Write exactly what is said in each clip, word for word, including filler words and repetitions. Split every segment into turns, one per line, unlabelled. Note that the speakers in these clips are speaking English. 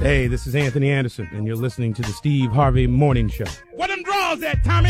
Hey, this is Anthony Anderson, and you're listening to the Steve Harvey Morning Show. Where them draws at, Tommy?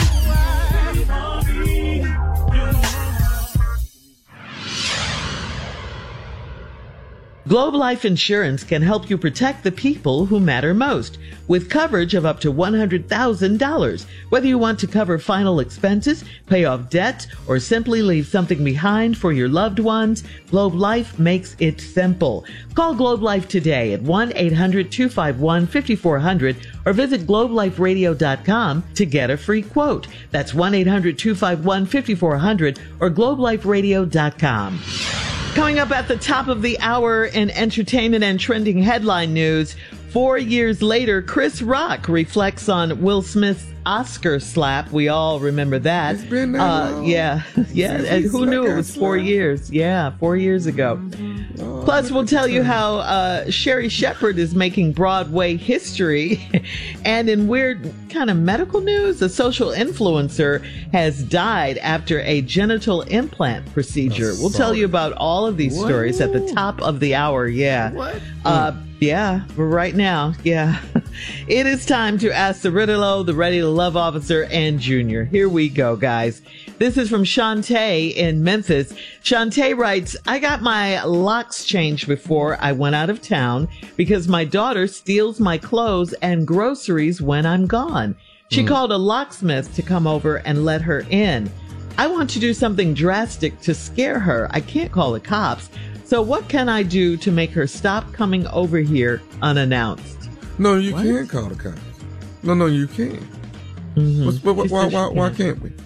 Globe Life Insurance can help you protect the people who matter most with coverage of up to one hundred thousand dollars. Whether you want to cover final expenses, pay off debt, or simply leave something behind for your loved ones, Globe Life makes it simple. Call Globe Life today at one eight hundred two five one five four zero zero or visit globe life radio dot com to get a free quote. That's one eight hundred two five one five four zero zero or globe life radio dot com. Coming up at the top of the hour in entertainment and trending headline news, four years later, Chris Rock reflects on Will Smith's Oscar slap. We all remember that.
It's been that
uh,
long.
Yeah, yeah. And who knew it was four years? Yeah, four years ago. Oh, Plus, we'll tell you how uh, Sherry Shepherd is making Broadway history. And in weird kind of medical news, a social influencer has died after a genital implant procedure. We'll tell you about all of these what? stories at the top of the hour. Yeah.
What?
Uh, yeah, right now. Yeah. It is time to ask the Riddle, the Ready to Love officer, and Junior. Here we go, guys. This is from Shantae in Memphis. Shantae writes, I got my locks changed before I went out of town because my daughter steals my clothes and groceries when I'm gone. She mm. called a locksmith to come over and let her in. I want to do something drastic to scare her. I can't call the cops. So what can I do to make her stop coming over here unannounced?
No, you
what?
can't call the cops. No, no, you can't.
Mm-hmm.
What's, why, why, why, why can't we?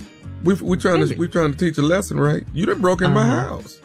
We we trying to we trying to teach a lesson, right? You done broke in uh-huh. my house.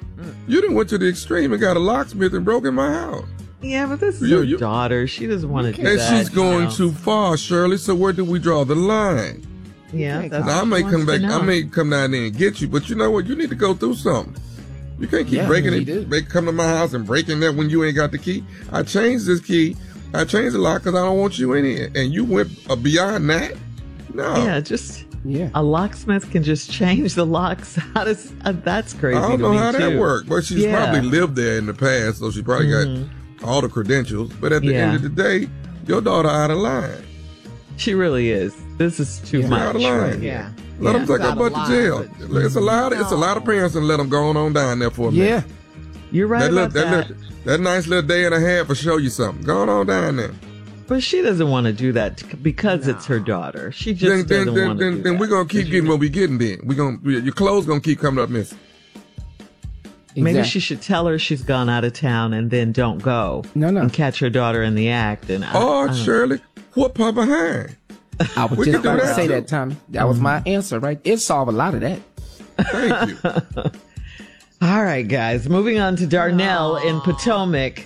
You done went to the extreme and got a locksmith and broke in my house.
Yeah, but this is
you,
her
you,
daughter. She doesn't want to do
and
that.
And she's going
you know.
too far, Shirley. So where do we draw the line?
Yeah, that's
now, I may come back. I may come down there and get you, but you know what? You need to go through something. You can't keep
yeah,
breaking it. Break, come to my house and breaking that when you ain't got the key. I changed this key. I changed the lock because I don't want you in here. And you went uh, beyond that? No.
Yeah, just
yeah.
A locksmith can just change the locks. How does uh, that's crazy?
I don't know how
too.
that works, but she's
yeah.
probably lived there in the past, so she probably
mm-hmm.
got all the credentials. But at the
yeah.
end of the day, your daughter out of line.
She really is. This is too
yeah.
much.
Out of line.
Right
yeah. Let yeah. them take her butt to jail. But, it's a lot. Of, it's a lot of parents and let them go on down there for a minute.
Yeah. You're right
that
about
little,
that.
That, little, that nice little day and a half will show you something. Go on down there.
But she doesn't want to do that because no. it's her daughter. She just
then,
doesn't
then,
want
then,
to do
Then
that.
we're going to keep getting what we're getting then. We're gonna, your clothes going to keep coming up missing.
Exactly. Maybe she should tell her she's gone out of town and then don't go.
No, no.
And catch her daughter in the act. And
Or, Shirley, whoop her behind.
I was just about to say that, Tommy. That was my answer, right? It solved a lot of that.
Thank you.
All right, guys. Moving on to Darnell Aww. in Potomac.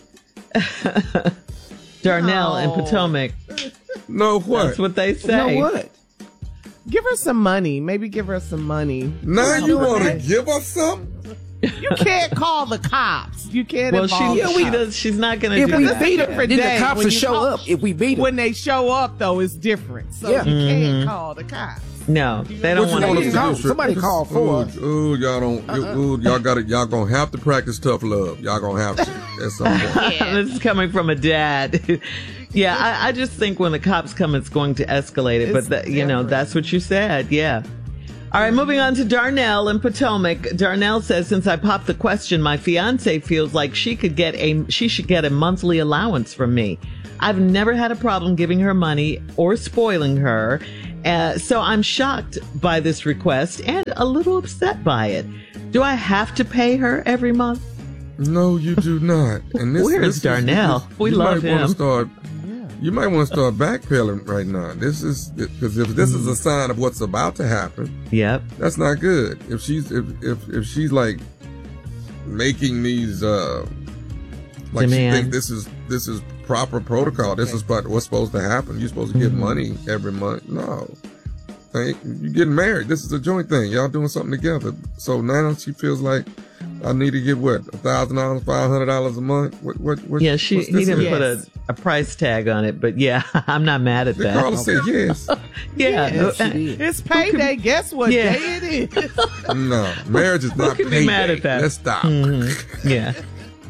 Darnell no. in Potomac.
No, what?
That's what they say.
No, what?
Give her some money. Maybe give her some money.
Now you want to give us something?
You can't call the cops. You can't.
Well, she,
yeah,
she does. She's not going to do
we
that.
Beat her, then the cops will show call, up. If we beat them.
When they show up, though, it's different. So
yeah.
you
mm-hmm.
can't call the cops.
No, they don't want to.
Call, somebody call for us.
Ooh, y'all don't. Uh-uh. Ooh, y'all got it. Y'all gonna have to practice tough love. Y'all gonna have to at some point.
Yeah. This is coming from a dad. Yeah, I, I just think when the cops come, it's going to escalate it. It's but the, you know, that's what you said. Yeah. All right, moving on to Darnell in Potomac. Darnell says, since I popped the question, my fiance feels like she could get a she should get a monthly allowance from me. I've never had a problem giving her money or spoiling her. Uh, so I'm shocked by this request and a little upset by it. Do I have to pay her every month?
No, you do not. And this,
Where
this
is Darnell?
Is,
we
you
love
might
him.
Want to start, yeah. You might want to start backpedaling right now. This is because if this is a sign of what's about to happen,
yep,
that's not good. If she's if if, if she's like making these uh like Demand. She thinks this is this is proper protocol. This is what's supposed to happen. You're supposed to get mm-hmm. money every month. No. Hey, you're getting married. This is a joint thing. Y'all doing something together. So now she feels like I need to get what, a thousand dollars, five hundred dollars a month. What? What? what
yeah, she he didn't
yes.
put a, a price tag on it, but yeah, I'm not mad at
the
that.
The caller said yes.
yeah,
yes,
no,
it's payday. Guess what
yeah.
day it is?
No, marriage is not
payday.
Be
mad at that?
Let's stop.
Mm-hmm. Yeah.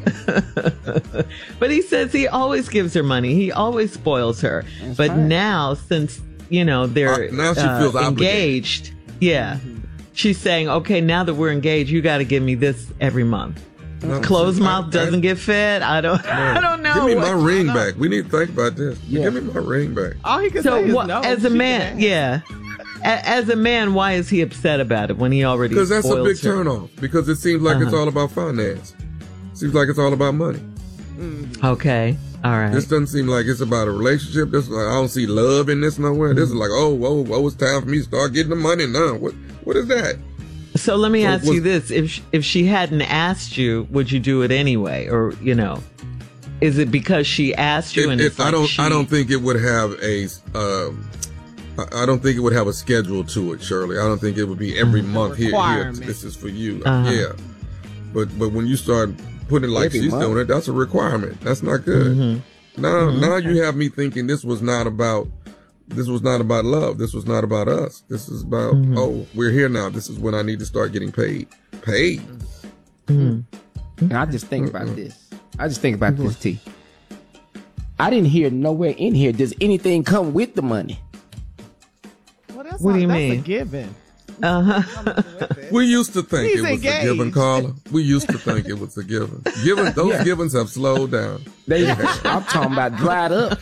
But he says he always gives her money. He always spoils her. That's but right. now, since, you know, they're
uh, now she uh, feels
engaged, yeah, mm-hmm. she's saying, okay, now that we're engaged, you got to give me this every month. No, Closed mouth doesn't get fed. I don't. No. I don't know.
Give me my ring back. We need to think about this. Yeah. Give me my ring back.
All he can
so
say is
what,
no.
As a man, yeah. As a man, why is he upset about it when he already?
Because that's a big
her?
turnoff. Because it seems like uh-huh. it's all about finance. Seems like it's all about money.
Mm-hmm. Okay. All right.
This doesn't seem like it's about a relationship. This like, I don't see love in this nowhere. Mm-hmm. This is like, oh, whoa, whoa, it's time for me to start getting the money now. What, what is that?
So let me so ask
was,
you this: if if she hadn't asked you, would you do it anyway, or you know, is it because she asked you?
It,
and
it,
it's like
I don't.
she...
I don't think it would have a. Um, I don't think it would have a schedule to it, Shirley. I don't think it would be every mm-hmm. month. Here, here, this is for you. Uh-huh. Yeah, but but when you start putting it like every she's month. doing it, that's a requirement. That's not good. Mm-hmm. Now mm-hmm. now you have me thinking this was not about. This was not about love. This was not about us. This is about, mm-hmm. oh, we're here now. This is when I need to start getting paid. Paid.
Mm-hmm. And I just think about mm-hmm. this. I just think about mm-hmm. this, T. I didn't hear nowhere in here, does anything come with the money?
Well, that's
what
not,
do you
that's
mean?
A given.
Uh-huh.
We used to think
He's
it was
engaged.
a given, Carla. We used to think it was a given. Given those yeah. givens have slowed down.
They, I'm talking about dried up.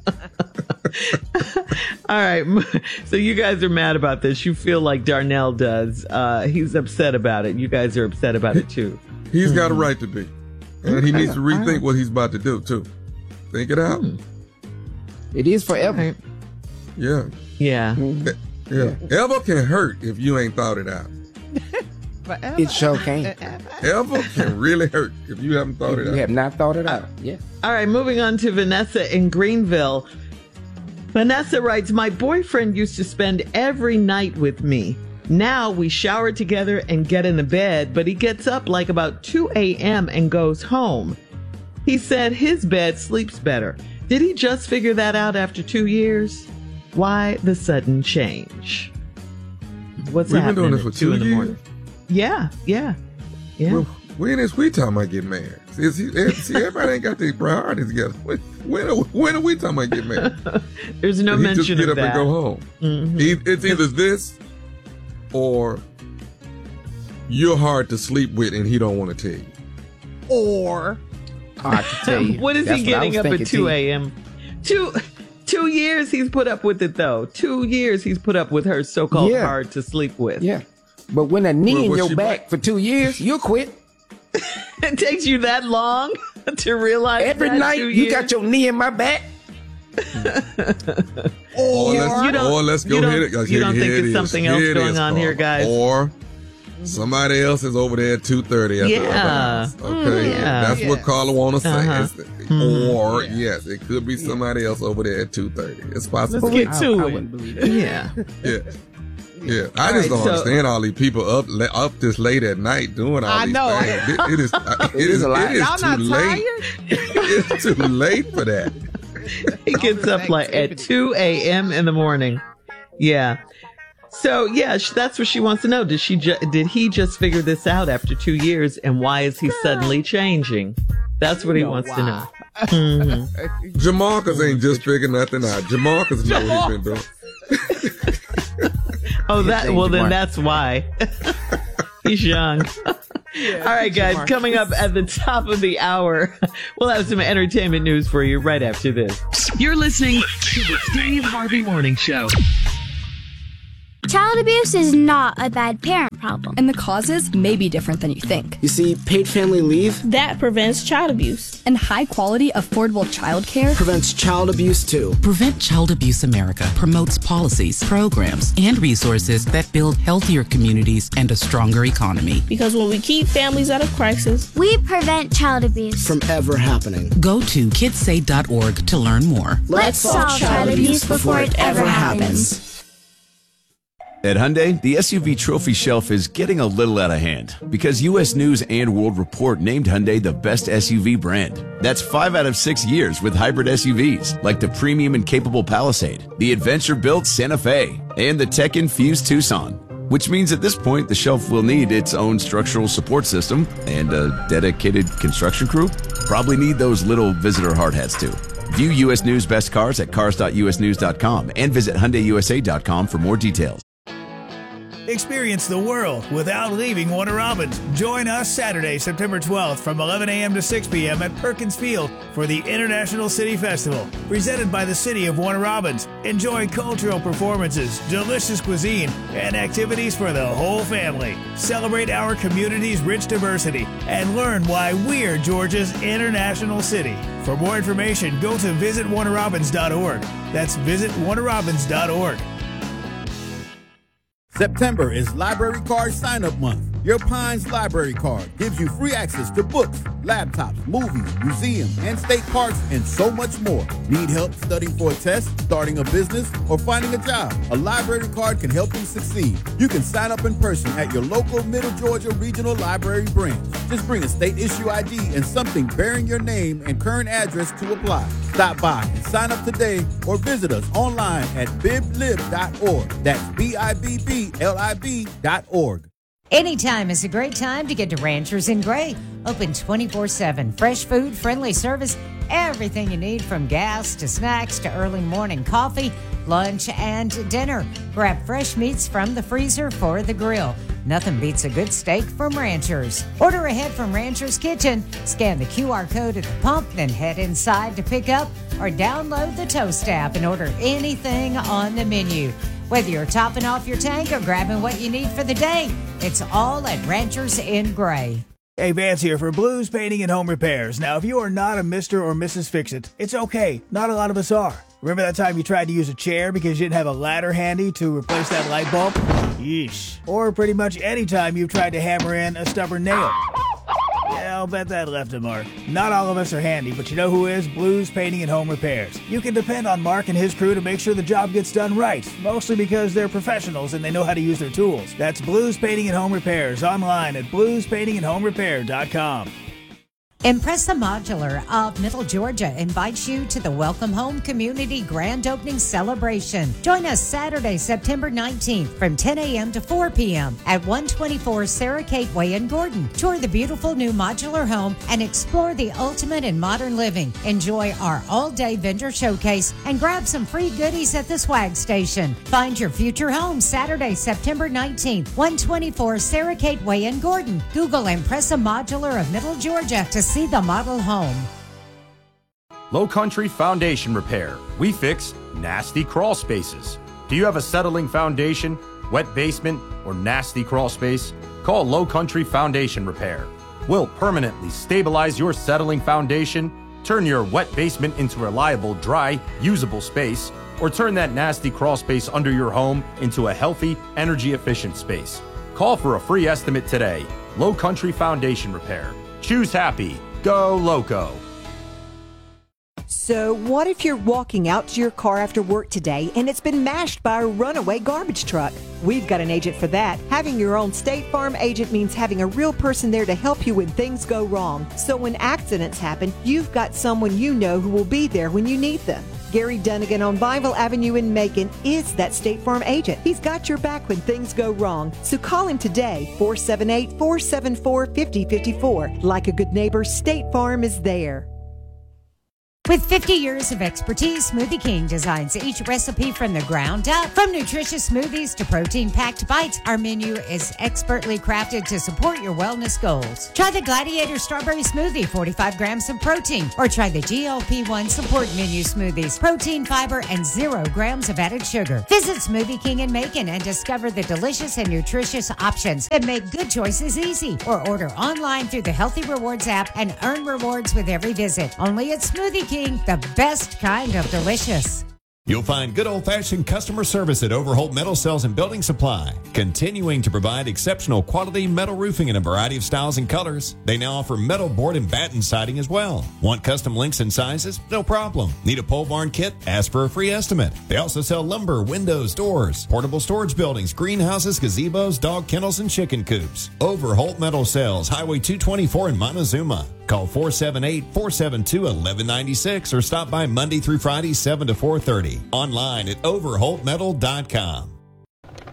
All right. So you guys are mad about this. You feel like Darnell does. Uh, he's upset about it. You guys are upset about it too.
He's mm-hmm. got a right to be. And he needs to rethink what he's about to do too. Think it out. Mm.
It is forever.
Right.
Yeah.
Yeah.
Mm-hmm. Yeah. yeah. Ever can hurt if you ain't thought it out.
Forever.
It sure can.
Ever can really hurt if you haven't thought
if
it
you
out.
You have not thought it out. Yeah.
All right. Moving on to Vanessa in Greenville. Vanessa writes, my boyfriend used to spend every night with me. Now we shower together and get in the bed, but he gets up like about two a.m. and goes home. He said his bed sleeps better. Did he just figure that out after two years? Why the sudden change? What's
We've
happening
been doing this for two in the morning?
Yeah, yeah, yeah.
Well, when is we talking about getting married? See, see, everybody ain't got their priorities together. When, when, are, when are we talking about getting married?
There's no
and
mention
just get
of
up
that.
and go home. Mm-hmm. It's either this or you're hard to sleep with and he don't want to tell you.
Or
hard to tell you.
What is
That's
he getting up at two a.m.? Two two years he's put up with it though. Two years he's put up with her so-called yeah. hard to sleep with.
Yeah. But when a knee
well,
in your back
like?
for two years, you'll quit.
It takes you that long to realize
every
that
night
two
you
years?
got your knee in my back.
or, let's, or let's go
you don't,
ahead.
You don't think there's something else going on here, guys?
Or somebody else is over there at two thirty.
Yeah.
Okay.
Yeah.
That's
yes.
what Carla want to say.
Uh-huh.
Mm-hmm. Or, yeah. yes, it could be somebody else over there at two thirty. It's possible.
Let's get to
I, I
it.
wouldn't believe it.
Yeah.
Yeah. Yeah, I all just right, don't so, understand all these people up up this late at night doing all
I
these
know.
things. It, it is it, it is, a lot. It is
Y'all
too
not
late.
tired?
It's too late for that.
He gets up like at two a.m. in the morning. Yeah. So yeah, that's what she wants to know. Did she? Ju- did he just figure this out after two years? And why is he suddenly changing? That's what he
no,
wants
wow.
to know. Mm-hmm.
Jamarcus ain't just figuring nothing out. Jamarcus know what he's been doing.
Oh, that. Well, then that's why. He's young.
Yeah,
all right, guys. Mark. Coming up at the top of the hour, we'll have some entertainment news for you right after this.
You're listening to the Steve Harvey Morning Show.
Child abuse is not a bad parent problem.
And the causes may be different than you think.
You see, paid family leave
that prevents child abuse.
And high quality, affordable childcare
prevents child abuse too.
Prevent Child Abuse America promotes policies, programs, and resources that build healthier communities and a stronger economy.
Because when we keep families out of crisis,
we prevent child abuse
from ever happening.
Go to kids say dot org to learn more.
Let's, Let's solve child, child abuse before it ever happens. happens.
At Hyundai, the S U V trophy shelf is getting a little out of hand because U S News and World Report named Hyundai the best S U V brand. That's five out of six years with hybrid S U Vs like the premium and capable Palisade, the adventure-built Santa Fe, and the tech-infused Tucson. which means at this point the shelf will need its own structural support system and a dedicated construction crew. Probably need those little visitor hard hats too. View U S News Best Cars at cars dot u s news dot com and visit hyundai u s a dot com for more details.
Experience the world without leaving Warner Robins. Join us Saturday, September twelfth from eleven a.m. to six p.m. at Perkins Field for the International City Festival, presented by the City of Warner Robins. Enjoy cultural performances, delicious cuisine, and activities for the whole family. Celebrate our community's rich diversity and learn why we're Georgia's international city. For more information, go to visit warner robins dot org. That's visit warner robins dot org.
September is Library Card Sign-Up Month. Your Pines Library Card gives you free access to books, laptops, movies, museums, and state parks, and so much more. Need help studying for a test, starting a business, or finding a job? A library card can help you succeed. You can sign up in person at your local Middle Georgia Regional Library branch. Just bring a state-issue I D and something bearing your name and current address to apply. Stop by and sign up today or visit us online at bib lib dot org. That's B I B B L I B dot org.
Anytime is a great time to get to Ranchers in Gray. Open twenty-four seven. Fresh food, friendly service, everything you need from gas to snacks to early morning coffee, lunch, and dinner. Grab fresh meats from the freezer for the grill. Nothing beats a good steak from Ranchers. Order ahead from Ranchers Kitchen. Scan the Q R code at the pump, then head inside to pick up or download the Toast app and order anything on the menu. Whether you're topping off your tank or grabbing what you need for the day, it's all at Ranchers in Gray.
Hey, Vance here for Blues Painting and Home Repairs. Now, if you are not a Mister or Missus Fix-It, it's okay. Not a lot of us are. Remember that time you tried to use a chair because you didn't have a ladder handy to replace that light bulb? Yeesh. Or pretty much any time you've tried to hammer in a stubborn nail. Yeah, I'll bet that left a mark. Not all of us are handy, but you know who is? Blues Painting and Home Repairs. You can depend on Mark and his crew to make sure the job gets done right, mostly because they're professionals and they know how to use their tools. That's Blues Painting and Home Repairs online at blues painting and home repair dot com.
Impressa Modular of Middle Georgia invites you to the Welcome Home Community Grand Opening Celebration. Join us Saturday, September nineteenth from ten a.m. to four p.m. at one twenty-four Sarah Kate Way in Gordon. Tour the beautiful new modular home and explore the ultimate in modern living. Enjoy our all-day vendor showcase and grab some free goodies at the swag station. Find your future home Saturday, September nineteenth, one twenty-four Sarah Kate Way in Gordon. Google Impressa Modular of Middle Georgia to see the model home.
Low Country Foundation Repair. We fix nasty crawl spaces. Do you have a settling foundation, wet basement, or nasty crawl space? Call Low Country Foundation Repair. We'll permanently stabilize your settling foundation, turn your wet basement into a reliable, dry, usable space, or turn that nasty crawl space under your home into a healthy, energy-efficient space. Call for a free estimate today. Low Country Foundation Repair. Choose happy. Go Loco.
So what if you're walking out to your car after work today and it's been mashed by a runaway garbage truck? We've got an agent for that. Having your own State Farm agent means having a real person there to help you when things go wrong. So when accidents happen, you've got someone you know who will be there when you need them. Gary Dunnigan on Bible Avenue in Macon is that State Farm agent. He's got your back when things go wrong. So call him today, four seven eight, four seven four, five zero five four. Like a good neighbor, State Farm is there.
With fifty years of expertise, Smoothie King designs each recipe from the ground up. From nutritious smoothies to protein-packed bites, our menu is expertly crafted to support your wellness goals. Try the Gladiator Strawberry Smoothie, forty-five grams of protein, or try the G L P one Support Menu Smoothies, protein, fiber, and zero grams of added sugar. Visit Smoothie King in Macon and discover the delicious and nutritious options that make good choices easy. Or order online through the Healthy Rewards app and earn rewards with every visit. Only at Smoothie King. The best kind of delicious.
You'll find good old-fashioned customer service at Overholt Metal Sales and Building Supply, continuing to provide exceptional quality metal roofing in a variety of styles and colors. They now offer metal board and batten siding as well. Want custom lengths and sizes? No problem. Need a pole barn kit? Ask for a free estimate. They also sell lumber, windows, doors, portable storage buildings, greenhouses, gazebos, dog kennels, and chicken coops. Overholt Metal Sales, Highway two twenty-four in Montezuma. Call four seven eight, four seven two, one one nine six or stop by Monday through Friday, seven to four thirty. Online at overholt metal dot com.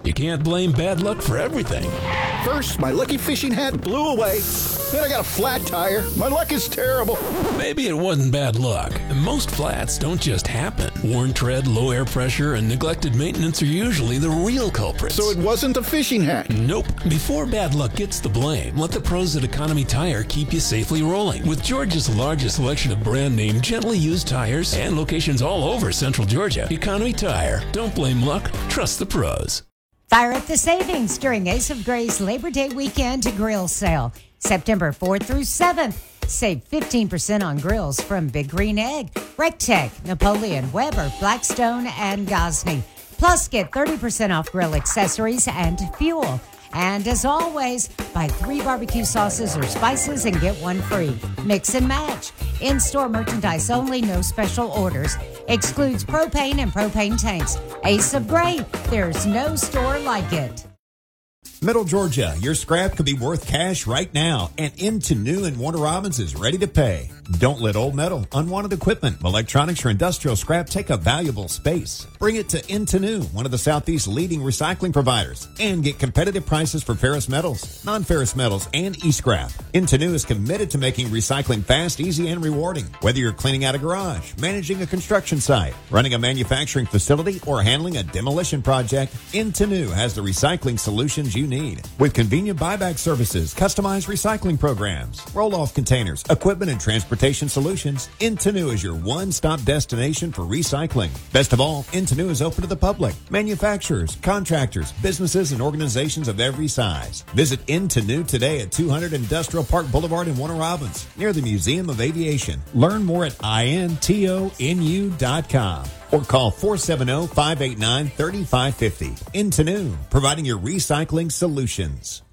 You can't blame bad luck for everything.
First, my lucky fishing hat blew away. Then I got a flat tire. My luck is terrible.
Maybe it wasn't bad luck. Most flats don't just happen. Worn tread, low air pressure, and neglected maintenance are usually the real culprits.
So it wasn't the fishing hat?
Nope. Before bad luck gets the blame, let the pros at Economy Tire keep you safely rolling. With Georgia's largest selection of brand name, gently used tires and locations all over Central Georgia, Economy Tire. Don't blame luck. Trust the pros.
Fire up the savings during Ace of Gray's Labor Day weekend grill sale. September fourth through seventh. Save fifteen percent on grills from Big Green Egg, Rectech, Napoleon, Weber, Blackstone, and Gosney. Plus, get thirty percent off grill accessories and fuel. And as always, buy three barbecue sauces or spices and get one free. Mix and match. In-store merchandise only, no special orders. Excludes propane and propane tanks. Ace of Gray, there's no store like it.
Middle Georgia, your scrap could be worth cash right now, and Into New and Warner Robins is ready to pay. Don't let old metal, unwanted equipment, electronics, or industrial scrap take up valuable space. Bring it to Into New, one of the Southeast's leading recycling providers, and get competitive prices for ferrous metals, non-ferrous metals, and e-scrap. Into New is committed to making recycling fast, easy, and rewarding. Whether you're cleaning out a garage, managing a construction site, running a manufacturing facility, or handling a demolition project, Into New has the recycling solutions you need. With convenient buyback services, customized recycling programs, roll-off containers, equipment, and transportation solutions, Into New is your one-stop destination for recycling. Best of all, Into New is open to the public, manufacturers, contractors, businesses, and organizations of every size. Visit Into New today at two hundred Industrial Park Boulevard in Warner Robins, near the Museum of Aviation. Learn more at intonu dot com. Or call four seven zero, five eight nine, three five five zero. Into New, providing your recycling solutions.